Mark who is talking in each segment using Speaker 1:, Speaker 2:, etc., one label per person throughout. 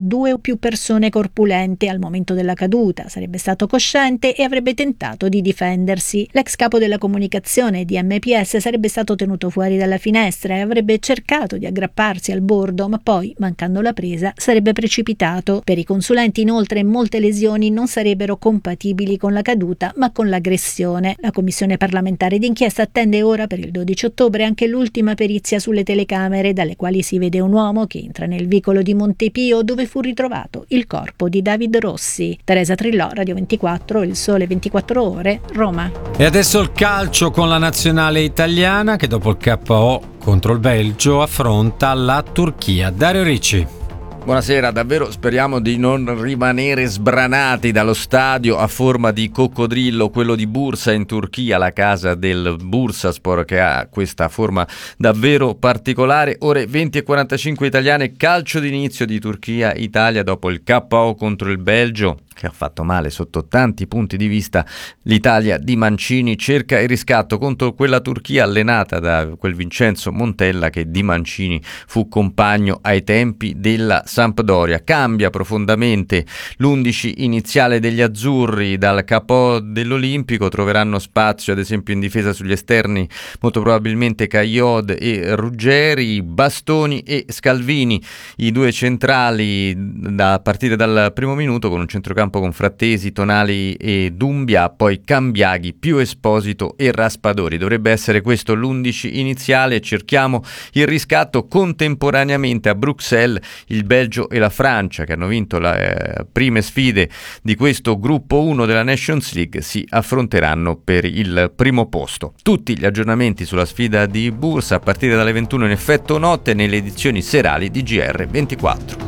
Speaker 1: 2 o più persone corpulente al momento della caduta, sarebbe stato cosciente e avrebbe tentato di difendersi. L'ex capo della comunicazione di MPS sarebbe stato tenuto fuori dalla finestra e avrebbe cercato di aggrapparsi al bordo, ma poi, mancando la presa, sarebbe precipitato. Per i consulenti, inoltre, molte lesioni non sarebbero compatibili con la caduta, ma con l'aggressione. La commissione parlamentare d'inchiesta attende ora per il 12 ottobre anche l'ultima perizia sulle telecamere, dalle quali si vede un uomo che entra nel vicolo di Montepio dove fu ritrovato il corpo di David Rossi. Teresa Trillò, Radio 24, Il Sole 24 Ore, Roma.
Speaker 2: E adesso il calcio con la nazionale italiana che dopo il KO contro il Belgio affronta la Turchia. Dario Ricci.
Speaker 3: Buonasera, davvero speriamo di non rimanere sbranati dallo stadio a forma di coccodrillo, quello di Bursa in Turchia, la casa del Bursaspor che ha questa forma davvero particolare. Ore 20:45 italiane, calcio d'inizio di Turchia-Italia dopo il KO contro il Belgio, che ha fatto male sotto tanti punti di vista. L'Italia di Mancini cerca il riscatto contro quella Turchia allenata da quel Vincenzo Montella che di Mancini fu compagno ai tempi della Sampdoria. Cambia profondamente l'11 iniziale degli azzurri. Dal capo dell'Olimpico troveranno spazio ad esempio in difesa sugli esterni molto probabilmente Cagliod e Ruggeri, Bastoni e Scalvini, i due centrali da partire dal primo minuto con un centrocampo con Frattesi, Tonali e Dumbia, poi Cambiaghi, più Esposito e Raspadori. Dovrebbe essere questo l'11 iniziale. Cerchiamo il riscatto contemporaneamente a Bruxelles. Il Belgio e la Francia, che hanno vinto le prime sfide di questo gruppo 1 della Nations League, si affronteranno per il primo posto. Tutti gli aggiornamenti sulla sfida di Bursa a partire dalle 21 in effetto notte nelle edizioni serali di GR24.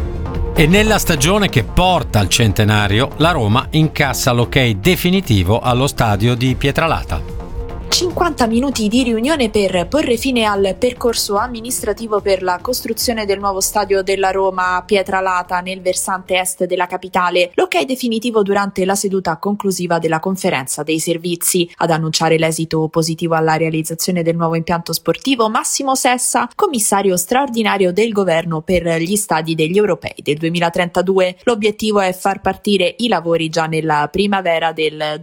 Speaker 2: E nella stagione che porta al centenario, la Roma incassa l'ok definitivo allo stadio di Pietralata.
Speaker 4: 50 minuti di riunione per porre fine al percorso amministrativo per la costruzione del nuovo stadio della Roma a Pietralata nel versante est della capitale. L'ok definitivo durante la seduta conclusiva della conferenza dei servizi. Ad annunciare l'esito positivo alla realizzazione del nuovo impianto sportivo Massimo Sessa, commissario straordinario del governo per gli stadi degli europei del 2032. L'obiettivo è far partire i lavori già nella primavera del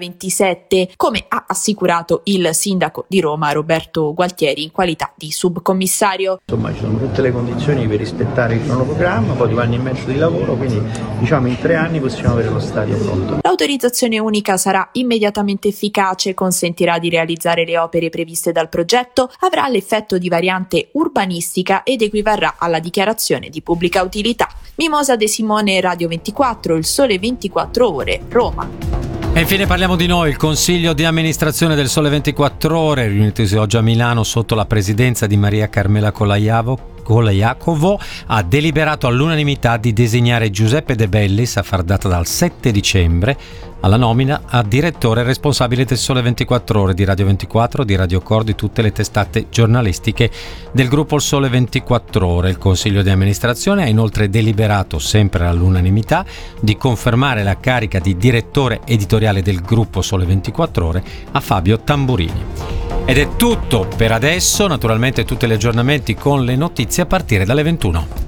Speaker 4: 2027, come ha assicurato il sindaco di Roma Roberto Gualtieri in qualità di subcommissario.
Speaker 5: Insomma, ci sono tutte le condizioni per rispettare il cronoprogramma, poi 2 anni e mezzo di lavoro, quindi diciamo in 3 anni possiamo avere lo stadio pronto.
Speaker 4: L'autorizzazione unica sarà immediatamente efficace, consentirà di realizzare le opere previste dal progetto, avrà l'effetto di variante urbanistica ed equivarrà alla dichiarazione di pubblica utilità. Mimosa De Simone, Radio 24, Il Sole 24 Ore, Roma.
Speaker 2: E infine parliamo di noi. Il consiglio di amministrazione del Sole 24 Ore, riunitosi oggi a Milano sotto la presidenza di Maria Carmela Colajacovo, ha deliberato all'unanimità di designare Giuseppe De Bellis, a far data dal 7 dicembre, alla nomina a direttore responsabile del Sole 24 Ore, di Radio 24, di Radio Cor, di tutte le testate giornalistiche del gruppo Il Sole 24 Ore. Il Consiglio di amministrazione ha inoltre deliberato, sempre all'unanimità, di confermare la carica di direttore editoriale del gruppo Sole 24 Ore a Fabio Tamburini. Ed è tutto per adesso, naturalmente tutti gli aggiornamenti con le notizie a partire dalle 21.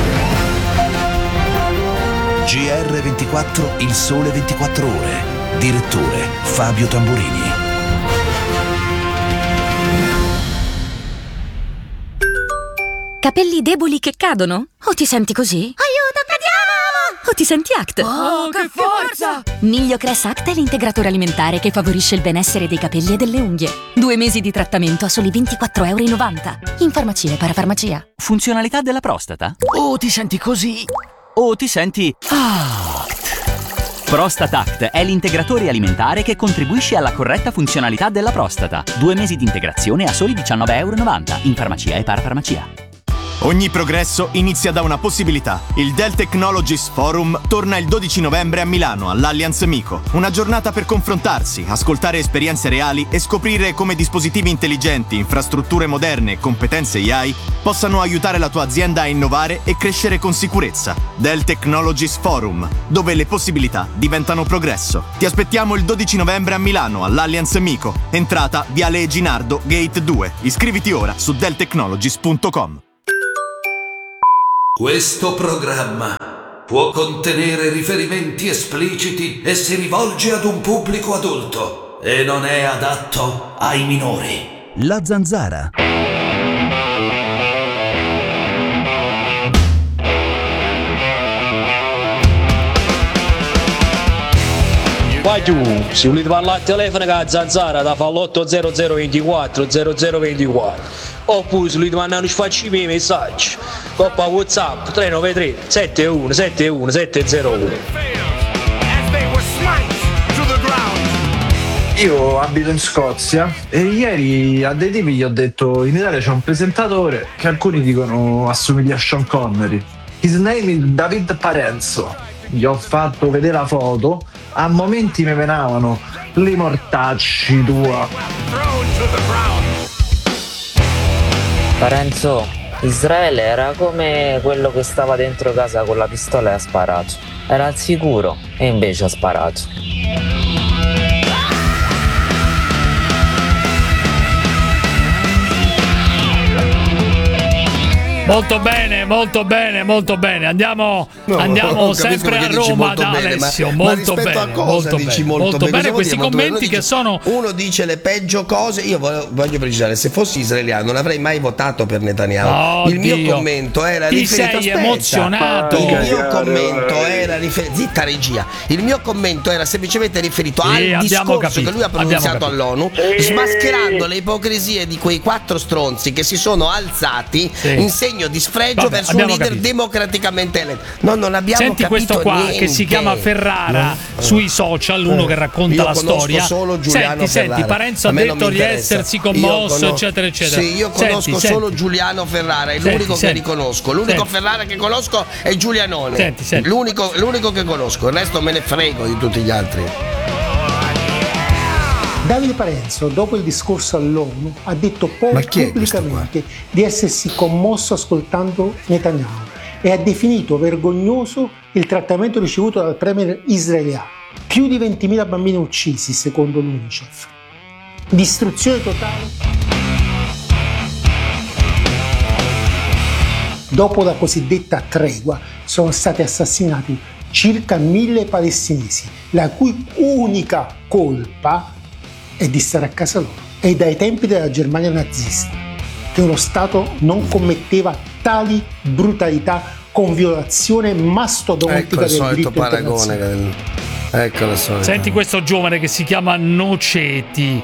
Speaker 6: GR24, Il Sole 24 Ore. Direttore Fabio Tamburini.
Speaker 7: Capelli deboli che cadono? O ti senti così?
Speaker 8: Aiuto, cadiamo!
Speaker 7: O ti senti Act?
Speaker 8: Oh, che forza!
Speaker 7: Migliocress Act è l'integratore alimentare che favorisce il benessere dei capelli e delle unghie. 2 mesi di trattamento a soli €24,90. In farmacia e parafarmacia.
Speaker 9: Funzionalità della prostata? O ti senti così? O ti senti Act. ProstataCT è l'integratore alimentare che contribuisce alla corretta funzionalità della prostata. 2 mesi di integrazione a soli €19,90 in farmacia e parafarmacia.
Speaker 10: Ogni progresso inizia da una possibilità. Il Dell Technologies Forum torna il 12 novembre a Milano, all'Allianz MiCo. Una giornata per confrontarsi, ascoltare esperienze reali e scoprire come dispositivi intelligenti, infrastrutture moderne e competenze AI possano aiutare la tua azienda a innovare e crescere con sicurezza. Dell Technologies Forum, dove le possibilità diventano progresso. Ti aspettiamo il 12 novembre a Milano, all'Allianz MiCo. Entrata Viale Ginardo, Gate 2. Iscriviti ora su delltechnologies.com.
Speaker 11: Questo programma può contenere riferimenti espliciti e si rivolge ad un pubblico adulto e non è adatto ai minori.
Speaker 6: La Zanzara.
Speaker 12: Vai tu, se volete parlare al telefono con la Zanzara da fa l'80024 0024 oppure se volete mandare un sfacci messaggi coppa WhatsApp 393 7171 701.
Speaker 5: Io abito in Scozia e ieri a dei tipi gli ho detto: in Italia c'è un presentatore che alcuni dicono assomiglia a Sean Connery. His name is David Parenzo. Gli ho fatto vedere la foto, a momenti mi venavano li mortacci tua.
Speaker 13: Parenzo, Israele era come quello che stava dentro casa con la pistola e ha sparato. Era al sicuro e invece ha sparato.
Speaker 14: Molto bene, molto bene, molto bene. Andiamo sempre a Roma da Alessio. Molto bene, molto bene. Molto bene questi commenti che sono.
Speaker 15: Uno dice le peggio cose. Io voglio precisare: se fossi israeliano non avrei mai votato per Netanyahu. Il mio commento era riferito.
Speaker 14: Sei emozionato.
Speaker 15: Il mio commento era riferito. Zitta regia. Il mio commento era semplicemente riferito al discorso che lui ha pronunziato all'ONU, smascherando le ipocrisie di quei 4 stronzi che si sono alzati in segno di sfregio verso un leader democraticamente eletto. Non abbiamo
Speaker 14: Senti
Speaker 15: capito
Speaker 14: questo qua
Speaker 15: niente.
Speaker 14: che si chiama Ferrara sui social, uno che racconta la storia.
Speaker 15: Solo Giuliano
Speaker 14: senti, Parenzo ha detto di essersi commosso, eccetera, eccetera.
Speaker 15: Sì, io conosco solo Giuliano Ferrara, è l'unico che riconosco. L'unico Ferrara che conosco è Giulianone. L'unico che conosco, il resto me ne frego di tutti gli altri.
Speaker 16: Davide Parenzo, dopo il discorso all'ONU, ha detto poi pubblicamente di essersi commosso ascoltando Netanyahu e ha definito vergognoso il trattamento ricevuto dal premier israeliano. Più di 20.000 bambini uccisi, secondo l'UNICEF. Distruzione totale. Dopo la cosiddetta tregua, sono stati assassinati circa 1.000 palestinesi, la cui unica colpa è di stare a casa loro. È dai tempi della Germania nazista che uno Stato non commetteva tali brutalità con violazione mastodontica del diritto internazionale.
Speaker 15: Ecco la solita.
Speaker 14: Senti questo giovane che si chiama Noceti.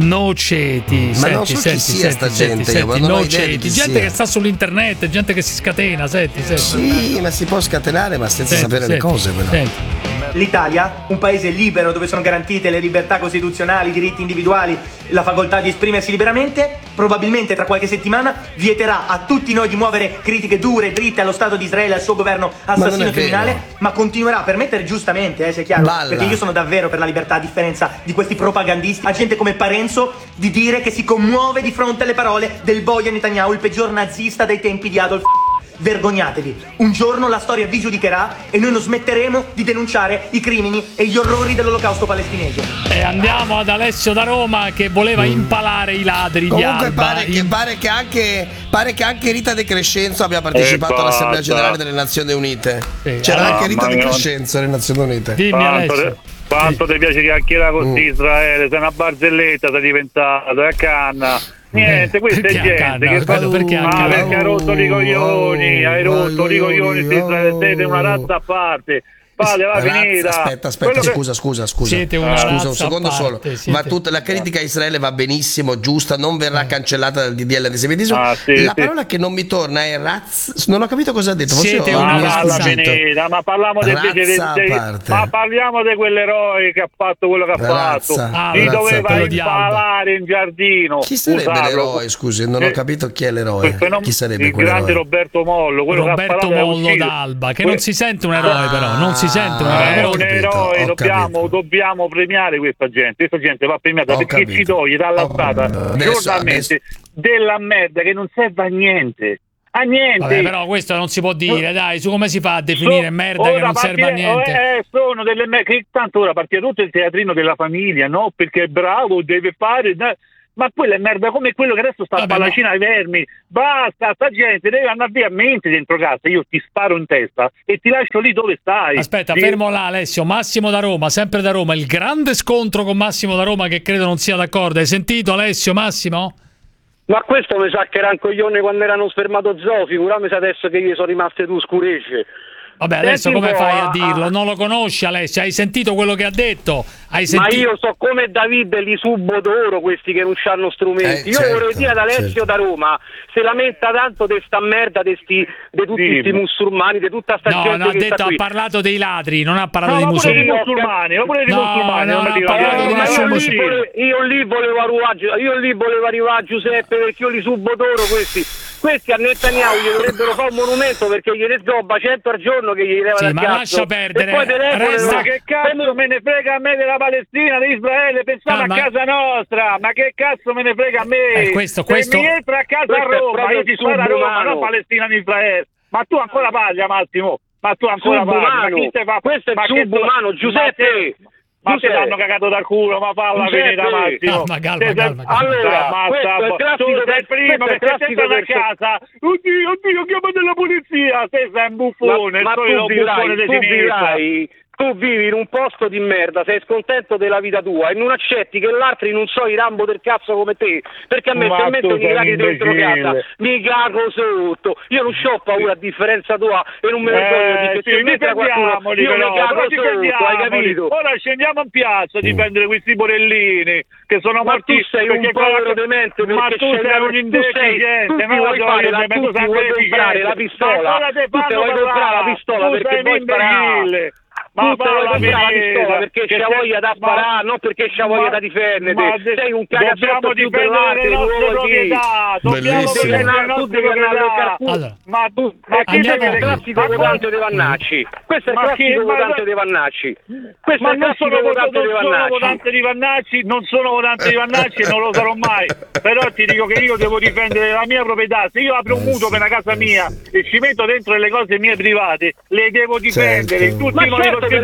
Speaker 14: Noceti,
Speaker 15: ma non so chi sia sta gente,
Speaker 14: Noceti, gente che sta sull'internet, gente che si scatena, senti.
Speaker 15: Sì, ma si può scatenare ma senza sapere le cose però.
Speaker 17: L'Italia, un paese libero dove sono garantite le libertà costituzionali, i diritti individuali, la facoltà di esprimersi liberamente, probabilmente tra qualche settimana vieterà a tutti noi di muovere critiche dure e dritte allo Stato di Israele e al suo governo assassino criminale, ma continuerà a permettere giustamente, sia chiaro, perché io sono davvero per la libertà, a differenza di questi propagandisti, a gente come Parenzo, di dire che si commuove di fronte alle parole del boia Netanyahu, il peggior nazista dei tempi di Adolf. Vergognatevi, un giorno la storia vi giudicherà e noi non smetteremo di denunciare i crimini e gli orrori dell'olocausto palestinese.
Speaker 14: E andiamo ad Alessio da Roma che voleva impalare i ladri di Alba.
Speaker 15: Pare che anche Rita De Crescenzo abbia partecipato all'Assemblea Generale delle Nazioni Unite. C'era anche Rita De Crescenzo alle Nazioni Unite.
Speaker 14: Dimmi Alessio.
Speaker 18: Quanto ti piace chiacchierare con Israele? Sei una barzelletta, sei diventato, a canna. Niente, questa è gente che perché ha rotto i coglioni, hai rotto i coglioni, siete una razza a parte. Vale, va finita.
Speaker 15: Aspetta, scusa.
Speaker 14: Siete una
Speaker 15: un secondo solo. Va tutta la critica a Israele va benissimo, giusta, non verrà cancellata dal DDL antisemitismo. La parola che non mi torna è non ho capito cosa ha detto.
Speaker 14: Siete una razza
Speaker 18: finita, ma parliamo ma parliamo di quell'eroe che ha fatto quello che ha fatto. Gli doveva impalare in giardino.
Speaker 15: Chi sarebbe l'eroe? Scusi, non ho capito chi è l'eroe. Chi sarebbe
Speaker 18: il grande Roberto Mollo, quello
Speaker 14: Roberto Mollo d'Alba, che non si sente un eroe però, non si sente un
Speaker 18: eroe, dobbiamo premiare questa gente va premiata perché ci toglie dalla strada giornalmente della merda che non serve a niente.
Speaker 14: Vabbè, però questo non si può dire, dai, su come si fa a definire merda che non serve a niente?
Speaker 18: Sono delle che tanto ora partire tutto il teatrino della famiglia, no? Perché è bravo, deve fare. Ma quella è merda come quello che adesso sta a Palacina ai vermi. Basta, sta gente deve andare via, mente dentro casa, io ti sparo in testa e ti lascio lì dove stai.
Speaker 14: Aspetta, fermo là Alessio. Massimo da Roma, sempre da Roma, il grande scontro con Massimo da Roma che credo non sia d'accordo. Hai sentito Alessio, Massimo?
Speaker 12: Ma questo mi sa che era un coglione quando erano sfermato Zoo, figurami se adesso che gli sono rimaste due scurece.
Speaker 14: Vabbè, adesso come fai a dirlo? Non lo conosci Alessio? Hai sentito quello che ha detto?
Speaker 12: Ma io so come David li subo d'oro questi che non hanno strumenti. Io vorrei dire ad Alessio da Roma, se lamenta tanto di sta merda di tutti questi musulmani, di tutta sta gente
Speaker 14: ha
Speaker 12: che
Speaker 14: detto,
Speaker 12: sta qui.
Speaker 14: ha parlato dei ladri, non ha parlato dei
Speaker 18: musulmani.
Speaker 12: Io lì volevo arrivare a Giuseppe perché io li subo d'oro questi. Questi a Netanyahu gli dovrebbero fare un monumento perché gliene sgobba 100 al giorno che gli leva il
Speaker 14: ma
Speaker 12: cazzo.
Speaker 14: lascia perdere.
Speaker 12: E poi
Speaker 18: Ma che cazzo me ne frega a me della Palestina, di Israele? Pensiamo a casa nostra. Ma che cazzo me ne frega a me?
Speaker 14: Questo.
Speaker 18: Se mi entra a casa a Roma, io ti sparo a Roma, non Palestina di Israele. Ma tu ancora parli, Massimo? Ma tu ancora parli?
Speaker 12: Questo è subumano, Giuseppe.
Speaker 18: Ma te l'hanno cagato dal culo, ma falla venire da Massimo.
Speaker 14: Calma.
Speaker 18: Allora, tu sei il primo che sei entrato a casa. Oddio, chiamate la polizia. Sei un buffone,
Speaker 12: ma
Speaker 18: il buffone di sinistra.
Speaker 12: Tu vivi in un posto di merda, sei scontento della vita tua e non accetti che l'altro non so i Rambo del cazzo come te, perché a me se metto i caghi dentro casa mi cago sotto. Io non c'ho paura a differenza tua e non me ne voglio
Speaker 18: sì,
Speaker 12: mi qualcuno, io mi cago sotto, hai capito?
Speaker 18: Ora scendiamo in piazza a difendere questi porellini che sono morti.
Speaker 12: Tu sei un povero demente,
Speaker 18: ma tu sei un indeficiente,
Speaker 12: tu vuoi comprare la pistola, tu te vuoi comprare la pistola perché vuoi sparare. Ma tu te vuoi comprare la pistola perché c'ha voglia da sparare, non perché c'ha voglia da difendere. Sei un cagazzotto più
Speaker 18: difendere le nostre proprietà. Dobbiamo difendere le nostre proprietà. Ma tu
Speaker 12: questo è il classico votante dei Vannacci. Questo è il classico votante dei Vannacci.
Speaker 18: Ma non sono votante di Vannacci, non sono votante di Vannacci e non lo sarò mai. Però ti dico che io devo difendere la mia proprietà. Se io apro un mutuo per una casa mia e ci metto dentro le cose mie private, le devo difendere in tutti i modi.
Speaker 12: Ma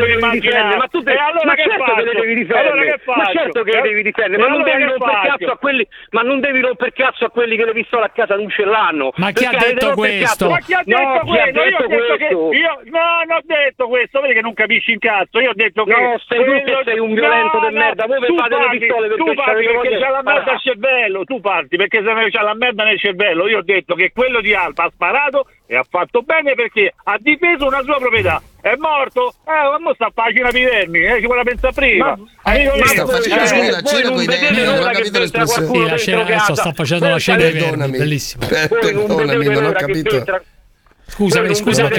Speaker 12: tu allora che devi difendere? Ma certo che devi difendere, ma non devi rompere cazzo a quelli, ma non devi rompere cazzo a quelli che le pistole a casa non ce l'hanno.
Speaker 14: Ma chi ha detto questo?
Speaker 18: Ma chi ha detto questo? Io non ho detto questo, vedi che non capisci in cazzo. Io ho detto che
Speaker 12: sei tu che sei un violento di merda. Voi fate le pistole
Speaker 18: perché c'ha la merda al cervello. Tu parti perché se c'ha la merda nel cervello. Io ho detto che quello di Alba ha sparato e ha fatto bene perché ha difeso una sua proprietà. È morto? Ma sta a pagina di vermi, ci vuole pensare prima.
Speaker 15: Sta facendo la cena con i vermi, non ho capito l'espressione.
Speaker 14: La scena adesso sta facendo la scena dei vermi, bellissimo.
Speaker 15: Perdonami, non ho capito.
Speaker 14: Scusate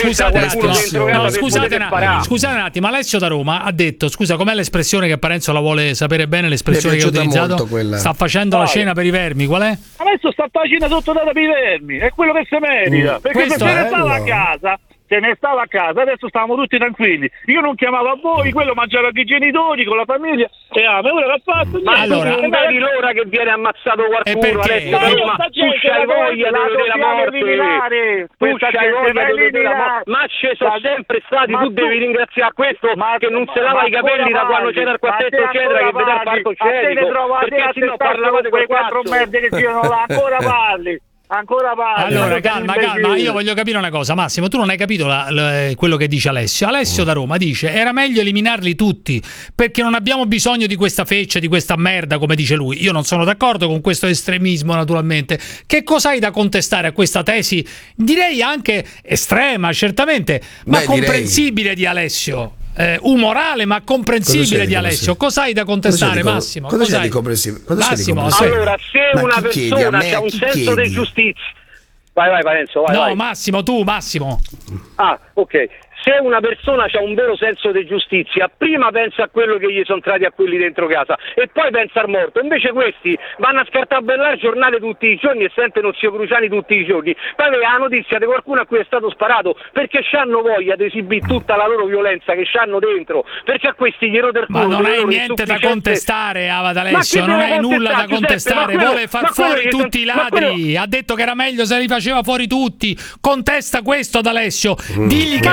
Speaker 14: un attimo, Alessio da Roma ha detto, scusa, com'è l'espressione che Parenzo la vuole sapere bene, l'espressione che ha utilizzato? Sta facendo la cena per i vermi, qual è?
Speaker 18: Adesso sta facendo sotto data per i vermi, è quello che si merita, perché se ne stava a casa. Se ne stava a casa, adesso stavamo tutti tranquilli. Io non chiamavo a voi, quello mangiava con i genitori, con la famiglia. E ma ora l'ha fatto.
Speaker 12: Ma allora, non vedi l'ora che viene ammazzato qualcuno?
Speaker 14: Perché?
Speaker 12: Tu c'hai voglia di vedere la morte. Tu c'hai voglia di vedere la morte. Ma ci sono sempre stati, tu devi ringraziare questo che non se lava i capelli da quando c'era il quartetto Cedra che vede il parco scenico. Perché se no parlavate con quattro
Speaker 18: merde che girano là, ancora parli.
Speaker 14: Allora calma, io voglio capire una cosa, Massimo, tu non hai capito quello che dice Alessio da Roma, dice era meglio eliminarli tutti perché non abbiamo bisogno di questa feccia, di questa merda, come dice lui. Io non sono d'accordo con questo estremismo, naturalmente. Che cosa hai da contestare a questa tesi, direi anche estrema, certamente, ma comprensibile di Alessio? Umorale ma comprensibile di Alessio. Cosa hai da contestare, Massimo?
Speaker 15: Cosa hai di comprensibile?
Speaker 14: Massimo,
Speaker 12: allora, se una persona ha un senso di giustizia, vai Parenzo, vai.
Speaker 14: No, Massimo, tu, Massimo.
Speaker 12: Ah, ok. Se una persona ha un vero senso di giustizia, prima pensa a quello che gli sono entrati a quelli dentro casa e poi pensa al morto. Invece questi vanno a scartabellare giornate tutti i giorni e sentono zio Cruciani tutti i giorni. Poi aveva la notizia di qualcuno a cui è stato sparato perché c'hanno voglia di esibire tutta la loro violenza che c'hanno dentro. Perché a questi gli rode il culo.
Speaker 14: Ma non hai niente da contestare, Avad Alessio, non hai nulla da contestare. Vuole far fuori tutti i ladri. Ha detto che era meglio se li faceva fuori tutti. Contesta questo ad Alessio. Digli che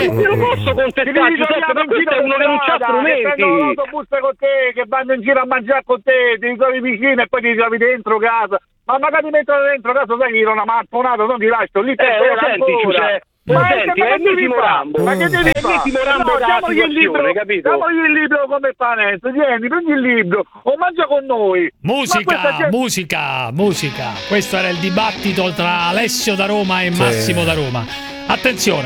Speaker 18: posso contestare, Giuseppe, ma questo è uno che non c'ha strumenti. Che prendono l'autobus con te, che vanno in giro a mangiare con te, ti ritrovi vicino e poi ti ritrovi dentro casa. Ma magari mettono dentro casa, sai che io non ho martonato, non ti lascio lì per
Speaker 19: Ennesimo Rambo.
Speaker 18: Ma che devi fare?
Speaker 19: Damogli il libro, capito?
Speaker 18: Damogli il libro come Panesto, vieni, prendi il libro o mangia con noi.
Speaker 14: Musica. Questo era il dibattito tra Alessio da Roma e Massimo da Roma. Attenzione.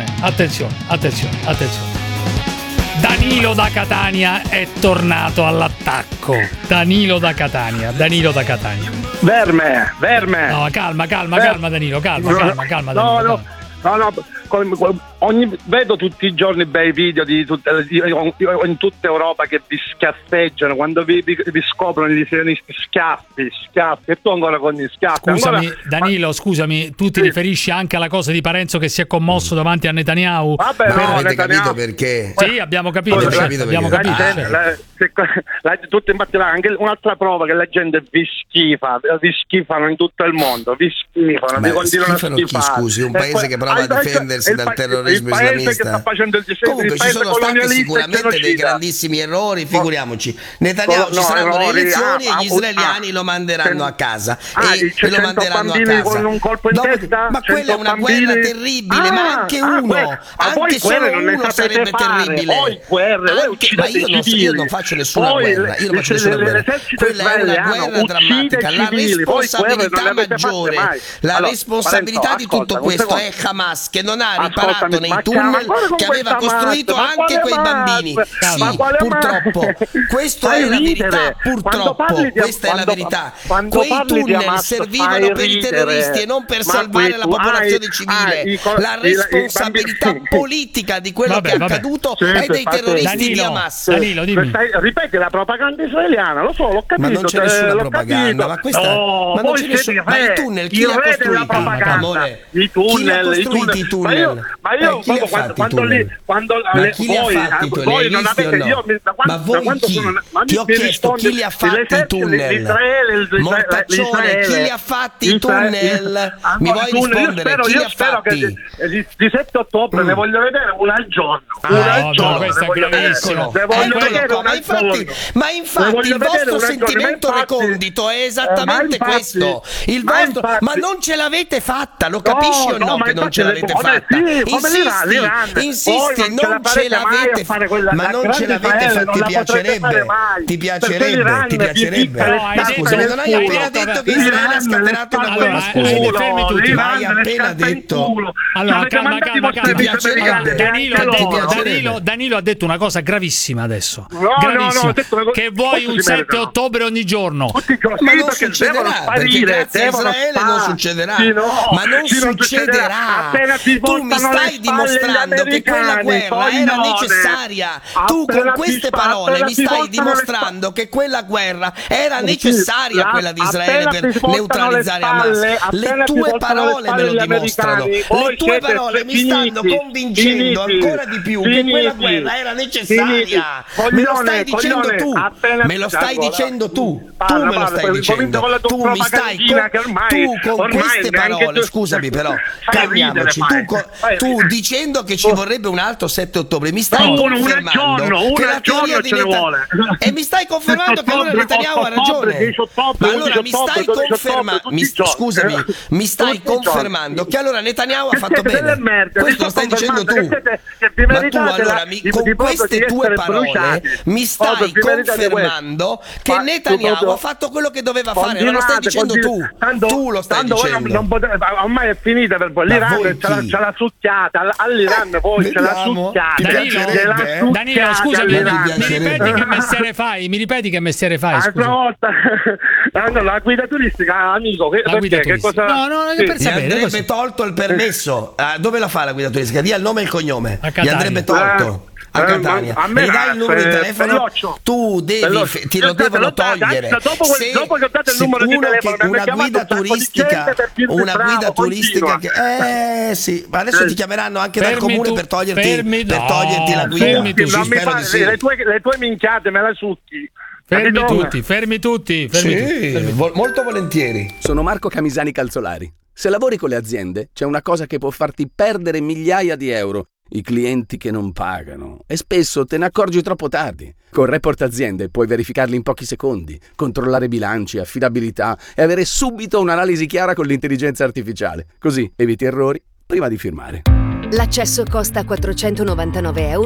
Speaker 14: Danilo da Catania è tornato all'attacco. Danilo da Catania.
Speaker 19: Verme.
Speaker 14: No, calma Danilo, calma Danilo.
Speaker 19: No, vedo tutti i giorni bei video in tutta Europa che vi schiaffeggiano quando vi scoprono gli sionisti, schiaffi, e tu ancora con gli schiaffi.
Speaker 14: Danilo, scusami, tu ti riferisci anche alla cosa di Parenzo che si è commosso davanti a Netanyahu?
Speaker 15: Vabbè, no, avete capito perché?
Speaker 14: Sì, abbiamo capito.
Speaker 19: Tutto infatti anche un'altra prova che la gente vi schifano in tutto il mondo, vi schifano, vi continuano a schifare.
Speaker 15: Scusi, un paese che prova a difendersi dal terrorismo islamista.
Speaker 19: Che sta facendo
Speaker 15: comunque ci sono stati sicuramente dei grandissimi errori, figuriamoci. Netanyahu ci saranno le elezioni e gli israeliani lo manderanno a casa e lo manderanno a casa
Speaker 19: con un colpo in testa.
Speaker 15: Ma quella è una guerra terribile, ma anche uno, anche solo uno sarebbe terribile. Ma io non faccio nessuna guerra, quella è una guerra drammatica. La responsabilità maggiore, la responsabilità di tutto questo è Hamas, che non ha riparato nei tunnel che aveva costruito anche quei bambini. Sì, purtroppo questa è la verità, questa è la verità. Quei tunnel servivano per i terroristi e non per salvare la popolazione civile. La responsabilità politica di quello che è accaduto è dei terroristi di Hamas.
Speaker 14: Danilo, dimmi.
Speaker 19: Ripeti la propaganda israeliana, lo so, l'ho capito.
Speaker 15: Ma non c'è nessuna propaganda, ma questa ma non c'è nessuna. Ma i tunnel chi li ha costruiti? Amore,
Speaker 19: i tunnel. Ma io voi non avete
Speaker 15: ma voi chi? Ti ho chiesto chi li ha fatti i tunnel? Mortaccione, chi li ha fatti i tunnel? Mi vuoi rispondere? Chi li ha fatti?
Speaker 19: Di 7 ottobre ne voglio vedere una al giorno.
Speaker 14: Questo è gravissimo.
Speaker 15: Ma infatti il vostro sentimento recondito è esattamente questo. Il vostro, ma non ce l'avete fatta, lo capisci o no che non ce l'avete fatta? Insisti, non ce l'avete fatta, ma non ce l'avete fatta. Ti piacerebbe. Ma scusami, non hai appena detto che Israele ha scatenato una guerra?
Speaker 14: Fermi tutti.
Speaker 15: Ma hai appena detto.
Speaker 14: Allora, calma. Danilo ha detto una cosa gravissima adesso. Gravissima. Che vuoi un 7 ottobre ogni giorno.
Speaker 15: Ma non succederà, perché grazie a Israele non succederà. Ma non succederà. Tu mi stai dimostrando che quella guerra era necessaria. Tu con queste parole mi stai dimostrando che quella guerra era necessaria, quella di Israele, per neutralizzare Hamas. Le tue parole me lo dimostrano. Le tue parole mi stanno convincendo ancora di più che quella guerra era necessaria. Me lo stai dicendo tu. Me lo stai dicendo tu. Tu me lo stai dicendo. Tu mi stai tu con queste parole. Scusami però, calmiamoci. Tu dicendo che ci vorrebbe un altro 7 ottobre mi stai confermando che la teoria di Netanyahu e mi stai confermando che allora Netanyahu ha ragione. Ma allora mi stai confermando, scusami, mi stai confermando che allora Netanyahu ha fatto bene. Questo lo stai dicendo tu. Ma tu allora con queste tue parole mi stai confermando che Netanyahu ha fatto quello che doveva fare. Non lo stai dicendo tu. Tu lo stai dicendo.
Speaker 19: Ormai è finita per voi. L'Iran ce l'ha succhiata. All'Iran poi ce l'ha succhiata.
Speaker 14: Danilo, scusami, mi ripeti che mestiere fai?
Speaker 19: Altra volta. La guida turistica, amico. Che cosa?
Speaker 14: No, per sapere.
Speaker 15: Gli andrebbe tolto il permesso. Dove la fa la guida turistica? Dì il nome e il cognome. Gli andrebbe tolto. A Catania. Mi dai il numero di telefono? Tu devi, ti lo devono togliere.
Speaker 19: Dopo che ho dato il numero di telefono,
Speaker 15: una guida turistica che sì, ma adesso ti chiameranno anche dal comune per toglierti la guida.
Speaker 19: Le tue minchiate me la succhi.
Speaker 14: Fermi tutti.
Speaker 15: Sì, molto volentieri.
Speaker 20: Sono Marco Camisani Calzolari. Se lavori con le aziende, c'è una cosa che può farti perdere migliaia di euro i clienti che non pagano e spesso te ne accorgi troppo tardi. Con Report Aziende puoi verificarli in pochi secondi, controllare bilanci, affidabilità e avere subito un'analisi chiara con l'intelligenza artificiale. Così eviti errori prima di firmare.
Speaker 21: L'accesso costa €499